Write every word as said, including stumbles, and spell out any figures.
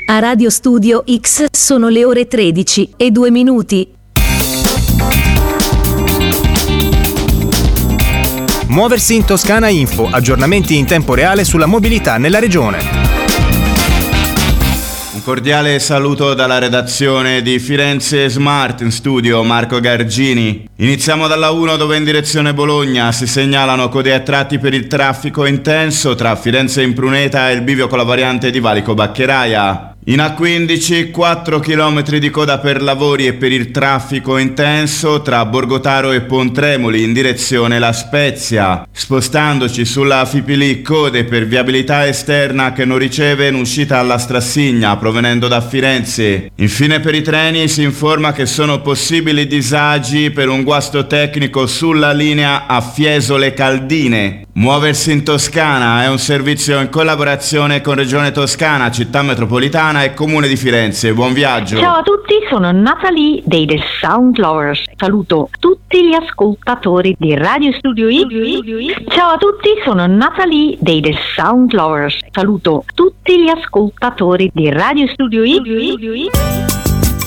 A Radio Studio X sono le ore tredici e due minuti. Muoversi in Toscana Info, aggiornamenti in tempo reale sulla mobilità nella regione. Un cordiale saluto dalla redazione di Firenze Smart, in studio Marco Gargini. Iniziamo dalla uno dove in direzione Bologna si segnalano code a tratti per il traffico intenso tra Firenze Impruneta e il bivio con la variante di Valico Baccheraia. In A quindici quattro chilometri di coda per lavori e per il traffico intenso tra Borgotaro e Pontremoli in direzione La Spezia. Spostandoci sulla Fipili, code per viabilità esterna che non riceve in uscita alla Strassigna provenendo da Firenze. Infine per i treni si informa che sono possibili disagi per un guasto tecnico sulla linea a Fiesole Caldine. Muoversi in Toscana è un servizio in collaborazione con Regione Toscana, Città Metropolitana e Comune di Firenze. Buon viaggio. Ciao a tutti, sono Natalie dei The Sound Lovers. Saluto tutti gli ascoltatori di Radio Studio X. Ciao a tutti, sono Natalie dei The Sound Lovers. Saluto tutti gli ascoltatori di Radio Studio X.